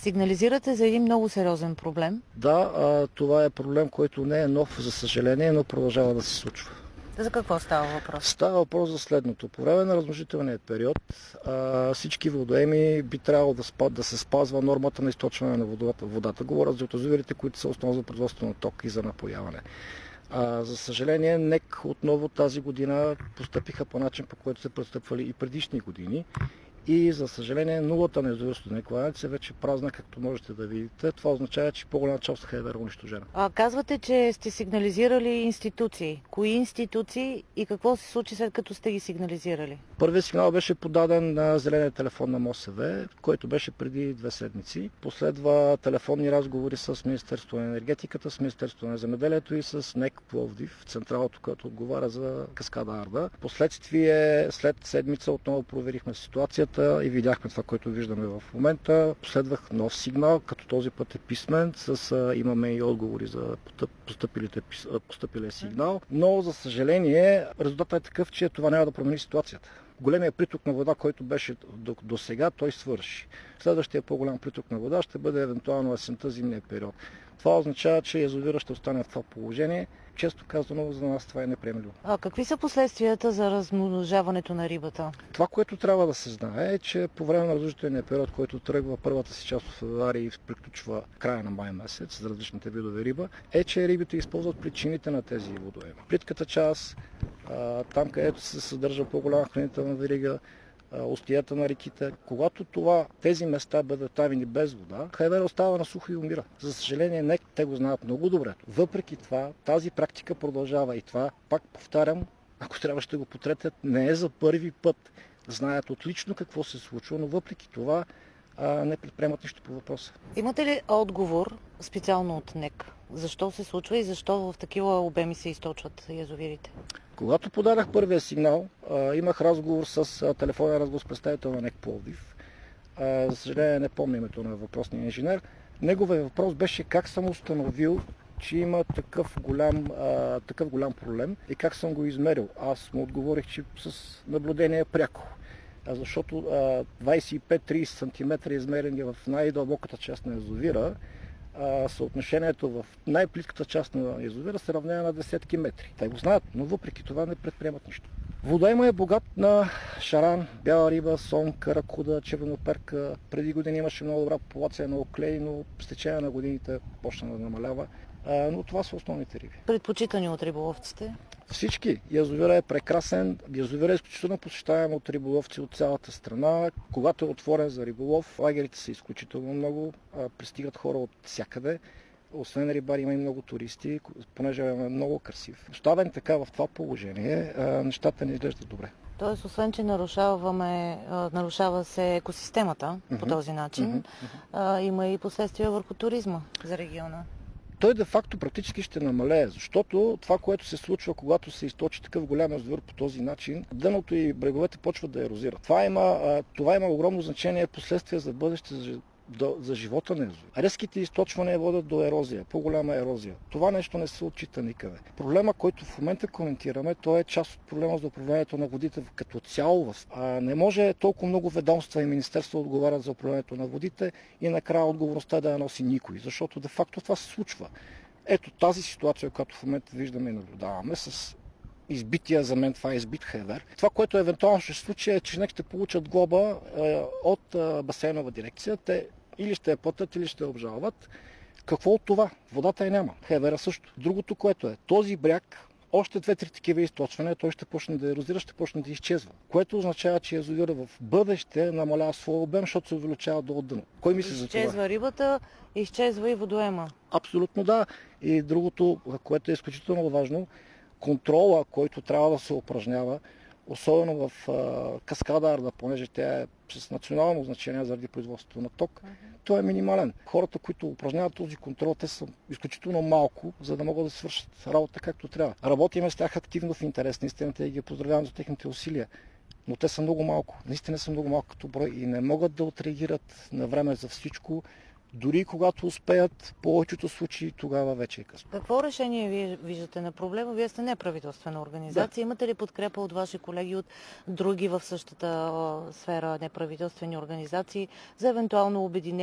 Сигнализирате за един много сериозен проблем. Да, това е проблем, който не е нов, за съжаление, но продължава да се случва. За какво става въпрос? Става въпрос за следното. По време на размножителния период всички водоеми би трябвало да се спазва нормата на източване на водата. Говоря за язовирите, които са основа за производство на ток и за напояване. За съжаление, НЕК отново тази година постъпиха по начин, по който се пристъпвали и предишни години. И за съжаление, нулата на язовир Студени кладенец е вече празна, както можете да видите. Това означава, че по-голяма част от ХЕВЕР е унищожена. Казвате, че сте сигнализирали институции. Кои институции и какво се случи след като сте ги сигнализирали? Първият сигнал беше подаден на зеления телефон на МОСВ, който беше преди 2 седмици. Последва телефонни разговори с Министерството на енергетиката, с Министерството на земеделието и с НЕК Пловдив, централото, което отговаря за каскада Арда. Последствие, след седмица отново проверихме ситуацията и видяхме това, което виждаме в момента. Последвах нов сигнал, като този път е писмен, имаме и отговори за постъпилия сигнал. Но, за съжаление, резултатът е такъв, че това няма да промени ситуацията. Големия приток на вода, който беше до сега, той свърши. Следващия по-голям приток на вода ще бъде евентуално есента, зимния период. Това означава, че язовира ще остане в това положение. Често казано, за нас това е неприемливо. Какви са последствията за размножаването на рибата? Това, което трябва да се знае, е, че по време на размножителния период, който тръгва първата си част от февруари и приключва края на май месец за различните видове риба, е, че рибите използват причините на тези водоеми. Плитката част, там където се съдържа по-голяма хранителна верига, устията на реките. Когато тези места бъдат тавени без вода, ХЕВЕР остава на сухо и умира. За съжаление, НЕК те го знаят много добре. Въпреки това, тази практика продължава и това, пак повтарям, ако трябва ще го потретят, не е за първи път. Знаят отлично какво се случва, но въпреки това не предприемат нищо по въпроса. Имате ли отговор специално от НЕК? Защо се случва и защо в такива обеми се източват язовирите? Когато подадах първия сигнал, имах разговор телефонен разговор с представител на НЕК Пловдив. За съжаление не помня името на въпросния инженер. Неговият въпрос беше как съм установил, че има такъв голям проблем и как съм го измерил. Аз му отговорих, че с наблюдение пряко. Защото 25-30 см измерени в най-дълбоката част на язовира, съотношението в най-плитката част на язовира се равнява на десетки метри. Те го знаят, но въпреки това не предприемат нищо. Водоема е богат на шаран, бяла риба, сон, каракуда, червеноперка. Преди години имаше много добра популация на оклей, но с течение на годините почна да намалява. Но това са основните риби. Предпочитани от риболовците? Всички. Язовира е прекрасен. Язовира е изключително посещаем от риболовци от цялата страна. Когато е отворен за риболов, лагерите са изключително много. Пристигат хора от всякъде. Освен рибари има и много туристи, понеже е много красив. Оставен така в това положение, нещата не изглеждат добре. Тоест, освен, че нарушава се екосистемата по този начин, има и последствия върху туризма за региона. Той де-факто практически ще намалее, защото това, което се случва, когато се източи такъв голям язовир по този начин, дъното и бреговете почват да ерозират. Това има огромно значение последствия за бъдеще, за живота на язовир. Резките източвания водят до ерозия, по-голяма ерозия. Това нещо не се отчита никъде. Проблема, който в момента коментираме, той е част от проблема за управлението на водите като цяло. Не може толкова много ведомства и министерства да отговарят за управлението на водите и накрая отговорността да я носи никой, защото де-факто това се случва. Ето тази ситуация, която в момента виждаме и наблюдаваме с избития, за мен това е избит ХЕВЕР. Това, което евентуално ще се случи е, че НЕК ще получат глоба от басейнова дирекция. Те или ще я платят, или ще я обжалват. Какво от това? Водата я няма. ХЕВЕР също. Другото, което е, този бряг, още 2-3 такива източвания, той ще почне да ерозира, ще почне да изчезва. Което означава, че язовира в бъдеще намалява своя обем, защото се увеличава до дъно. Кой мисли за това? Изчезва рибата, изчезва и водоема. Абсолютно да. И другото, което е изключително важно, контрола, който трябва да се упражнява, особено в каскада Арда, понеже тя е с национално значение заради производството на ток, той е минимален. Хората, които упражняват този контрол, те са изключително малко, за да могат да свършат работа както трябва. Работиме с тях активно в интерес на истината и ги поздравявам за техните усилия. Но те са много малко. Наистина са много малко като брой и не могат да отреагират на време за всичко. Дори когато успеят, в повечето случаи, тогава вече е късно. Какво решение вие виждате на проблема? Вие сте неправителствена организация. Да. Имате ли подкрепа от ваши колеги от други в същата сфера неправителствени организации за евентуално обединение?